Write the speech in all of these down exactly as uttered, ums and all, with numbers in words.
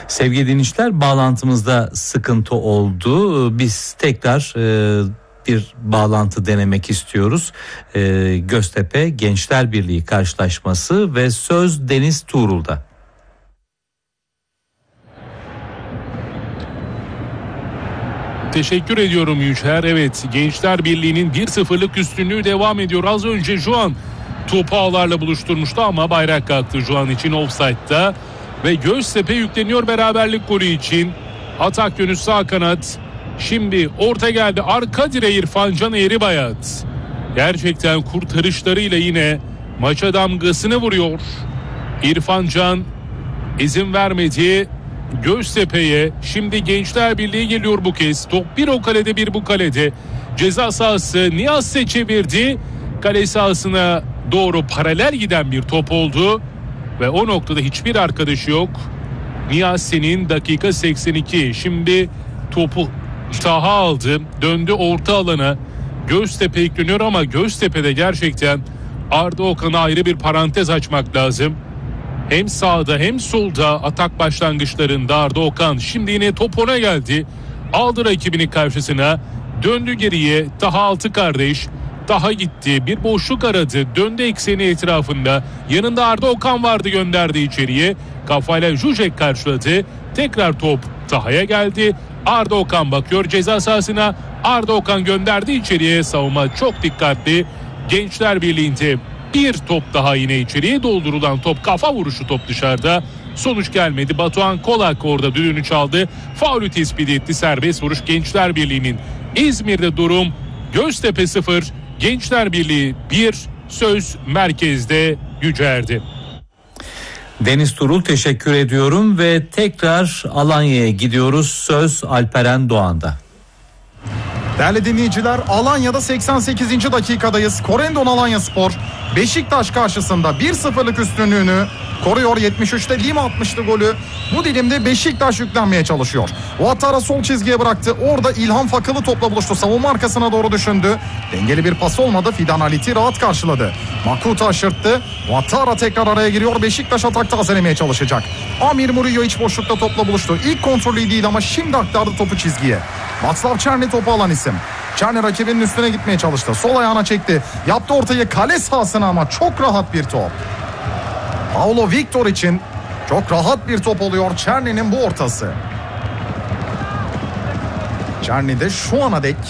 Sevgili dinleyiciler, bağlantımızda sıkıntı oldu. Biz tekrar e, bir bağlantı denemek istiyoruz. E, Göztepe Gençler Birliği karşılaşması ve söz Deniz Tuğrul'da. Teşekkür ediyorum Yücel. Evet, Gençler Birliği'nin bir sıfırlık üstünlüğü devam ediyor. Az önce Juan topu ağlarla buluşturmuştu ama bayrak kalktı Juan için ofsaytta. Ve Göztepe yükleniyor beraberlik golü için. Atak yönü sağ kanat. Şimdi orta geldi. Arka direğe İrfan Can Eğribayat. Gerçekten kurtarışlarıyla yine maça damgasını vuruyor. İrfan Can izin vermedi Göztepe'ye. Şimdi Gençler Birliği geliyor bu kez. Top bir o kalede bir bu kalede. Ceza sahası Niyasse çevirdi. Kale sahasına doğru paralel giden bir top oldu. Ve o noktada hiçbir arkadaşı yok. Niyasse'nin dakika seksen iki. Şimdi topu Taha aldı. Döndü orta alana. Göztepe yükleniyor ama Göztepe'de gerçekten Arda Okan'a ayrı bir parantez açmak lazım. Hem sağda hem solda atak başlangıçlarında Arda Okan. Şimdi yine top ona geldi. Aldı rakibini karşısına. Döndü geriye. Taha altı kardeş. Taha gitti. Bir boşluk aradı. Döndü ekseni etrafında. Yanında Arda Okan vardı, gönderdi içeriye. Kafayla Zuzek karşıladı. Tekrar top Taha'ya geldi. Arda Okan bakıyor ceza sahasına. Arda Okan gönderdi içeriye. Savunma çok dikkatli. Gençler Birliği'nde bir top daha yine içeriye doldurulan top. Kafa vuruşu, top dışarıda. Sonuç gelmedi. Batuhan Kolak orada düdüğünü çaldı. Faulü tespit etti. Serbest vuruş Gençler Birliği'nin. İzmir'de durum Göztepe sıfır, Gençler Birliği bir. Söz merkezde Yücer'di. Deniz Tuğrul, teşekkür ediyorum ve tekrar Alanya'ya gidiyoruz. Söz Alperen Doğan'da. Değerli dinleyiciler, Alanya'da seksen sekizinci dakikadayız. Korendon Alanyaspor Beşiktaş karşısında bir sıfırlık üstünlüğünü koruyor. yetmiş üçte Lima atmıştı golü. Bu dilimde Beşiktaş yüklenmeye çalışıyor. Ouattara sol çizgiye bıraktı. Orada İlhan Fakılı topla buluştu. Savunma arkasına doğru düşündü. Dengeli bir pas olmadı. Fidan Halit'i rahat karşıladı. Makuta aşırttı. Ouattara tekrar araya giriyor. Beşiktaş atakta tazelemeye çalışacak. Amir Murillo iç boşlukta topla buluştu. İlk kontrolü değil ama şimdi aktardı topu çizgiye. Václav Černý topu alan isim. Černý rakibinin üstüne gitmeye çalıştı. Sol ayağına çekti. Yaptı ortayı kale sahasına ama çok rahat bir top. Paulo Victor için çok rahat bir top oluyor Černy'nin bu ortası. Černý de şu ana dek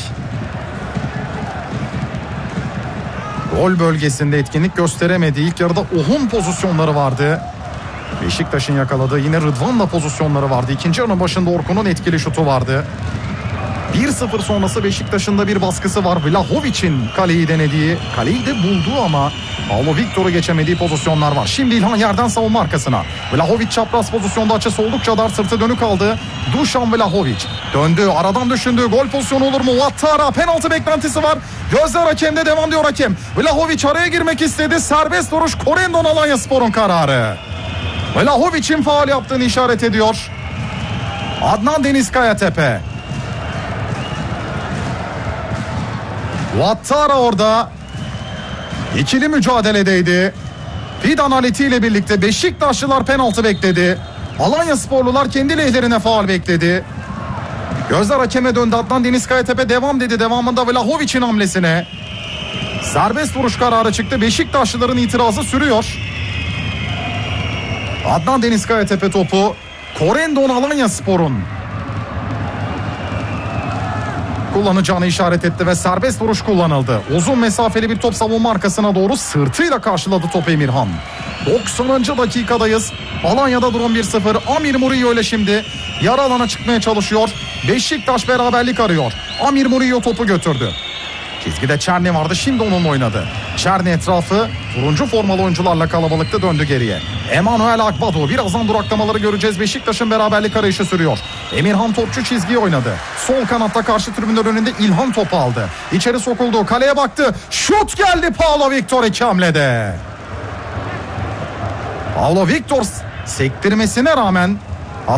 gol bölgesinde etkinlik gösteremedi. İlk yarıda Ohun pozisyonları vardı. Beşiktaş'ın yakaladığı yine Rıdvan'la pozisyonları vardı. İkinci yarının başında Orkun'un etkili şutu vardı. bir sıfır sonrası Beşiktaş'ın da bir baskısı var. Vlahovic'in kaleyi denediği, kaleyi de bulduğu ama Paulo Victor'u geçemediği pozisyonlar var. Şimdi İlhan yerden savunma arkasına. Vlahovic çapraz pozisyonda, açısı oldukça dar, sırtı dönük aldı. Dušan Vlahovic döndü, aradan düşündü. Gol pozisyonu olur mu? Ouattara, penaltı beklentisi var. Gözler hakemde, devam diyor hakem. Vlahovic araya girmek istedi. Serbest vuruş, Korendon Alanyaspor'un kararı. Vlahovic'in faul yaptığını işaret ediyor Adnan Deniz Kayatepe. Ouattara orada ikili mücadeledeydi. Fidan Halit'i ile birlikte Beşiktaşlılar penaltı bekledi. Alanyasporlular kendi lehlerine faul bekledi. Gözler hakeme döndü. Adnan Deniz Kayatepe devam dedi. Devamında Vlahovic'in hamlesine serbest vuruş kararı çıktı. Beşiktaşlıların itirazı sürüyor. Adnan Deniz Kayatepe topu Korendon Alanyaspor'un kullanacağını işaret etti ve serbest vuruş kullanıldı. Uzun mesafeli bir top savunma arkasına doğru sırtıyla karşıladı topu Emirhan. doksanıncı dakikadayız. Alanya'da durum bir sıfır. Amir Murillo ile şimdi yarı alana çıkmaya çalışıyor. Beşiktaş beraberlik arıyor. Amir Murillo topu götürdü. Çizgide Černý vardı, şimdi onunla oynadı. Černý etrafı turuncu formalı oyuncularla kalabalıkta döndü geriye. Emanuel Agbado, birazdan duraklamaları göreceğiz. Beşiktaş'ın beraberlik arayışı sürüyor. Emirhan topçu çizgiye oynadı. Sol kanatta karşı tribünler önünde İlhan topu aldı. İçeri sokuldu, kaleye baktı. Şut geldi Paulo Victor iki hamlede. Paulo Victor sektirmesine rağmen